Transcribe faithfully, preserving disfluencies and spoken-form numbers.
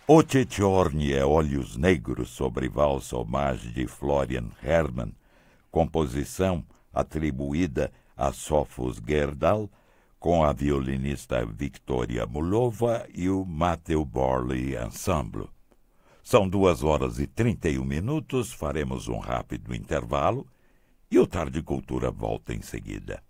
Oce Giorni e Olhos Negros sobre valsa hommage de Florian Hermann, composição atribuída a Sophus Gerdau, com a violinista Victoria Mulova e o Matthew Borley Ensemble. São duas horas e trinta e um minutos, faremos um rápido intervalo e o Tarde Cultura volta em seguida.